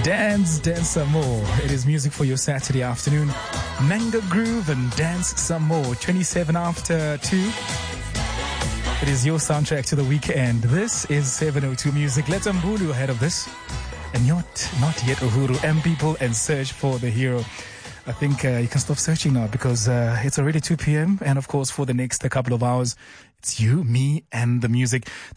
Dance some more. It is music for your Saturday afternoon. Mango Groove and Dance Some More. 27 after 2. It is your soundtrack to the weekend. This is 702 Music. Let's Mbulu ahead of this. And not yet Uhuru. M people and search for the hero. I think you can stop searching now because it's already 2 p.m. And of course, for the next couple of hours, it's you, me, and the music.